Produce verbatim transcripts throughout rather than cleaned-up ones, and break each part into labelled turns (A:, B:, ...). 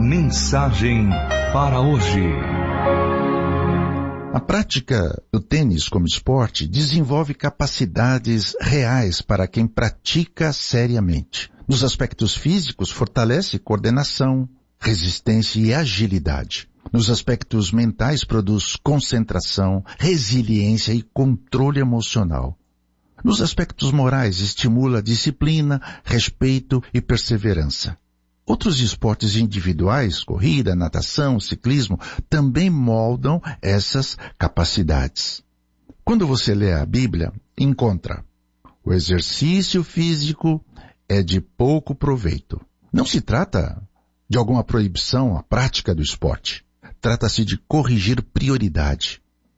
A: Mensagem para hoje.
B: A prática do tênis como esporte desenvolve capacidades reais para quem pratica seriamente. Nos aspectos físicos, fortalece coordenação, resistência e agilidade. Nos aspectos mentais, produz concentração, resiliência e controle emocional. Nos aspectos morais, estimula disciplina, respeito e perseverança. Outros esportes individuais, corrida, natação, ciclismo, também moldam essas capacidades. Quando você lê a Bíblia, encontra: o exercício físico é de pouco proveito. Não se trata de alguma proibição à prática do esporte. Trata-se de corrigir prioridade.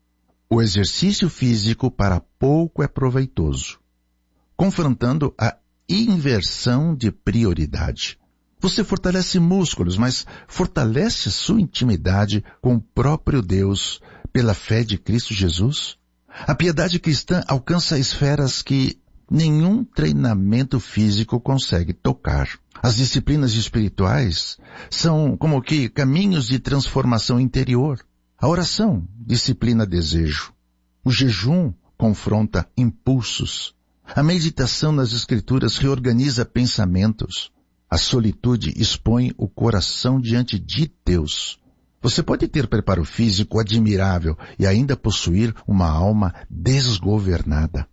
B: O exercício físico para pouco é proveitoso, confrontando a inversão de prioridade. Você fortalece músculos, mas fortalece sua intimidade com o próprio Deus pela fé de Cristo Jesus? A piedade cristã alcança esferas que nenhum treinamento físico consegue tocar. As disciplinas espirituais são como que caminhos de transformação interior. A oração disciplina desejo. O jejum confronta impulsos. A meditação nas Escrituras reorganiza pensamentos. A solitude expõe o coração diante de Deus. Você pode ter preparo físico admirável e ainda possuir uma alma desgovernada.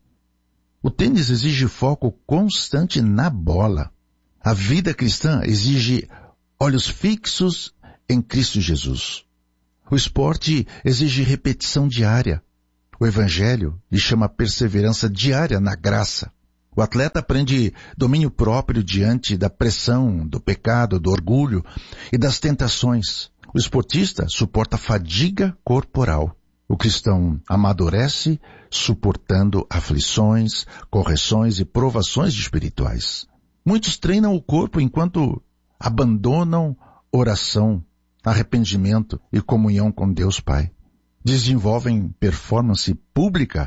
B: O tênis exige foco constante na bola. A vida cristã exige olhos fixos em Cristo Jesus. O esporte exige repetição diária. O Evangelho lhe chama perseverança diária na graça. O atleta aprende domínio próprio diante da pressão, do pecado, do orgulho e das tentações. O esportista suporta fadiga corporal. O cristão amadurece suportando aflições, correções e provações espirituais. Muitos treinam o corpo enquanto abandonam oração, arrependimento e comunhão com Deus Pai. Desenvolvem performance pública,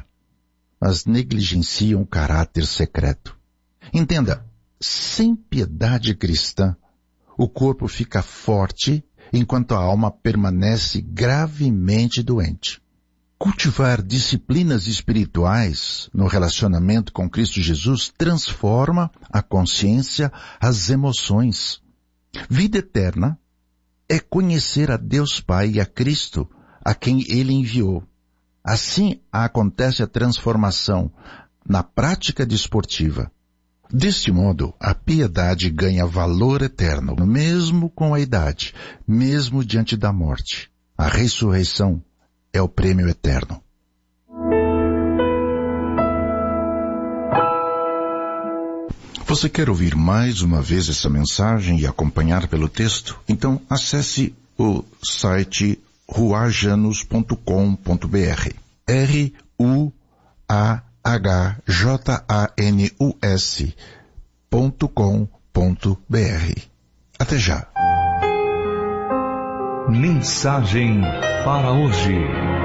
B: mas negligenciam o caráter secreto. Entenda, sem piedade cristã, o corpo fica forte enquanto a alma permanece gravemente doente. Cultivar disciplinas espirituais no relacionamento com Cristo Jesus transforma a consciência, as emoções. Vida eterna é conhecer a Deus Pai e a Cristo, a quem Ele enviou. Assim acontece a transformação na prática desportiva. Deste modo, a piedade ganha valor eterno, mesmo com a idade, mesmo diante da morte. A ressurreição é o prêmio eterno. Você quer ouvir mais uma vez essa mensagem e acompanhar pelo texto? Então acesse o site ruajanus ponto com ponto b r. R U A H J A N U S ponto com ponto b r. Até já.
A: Mensagem para hoje.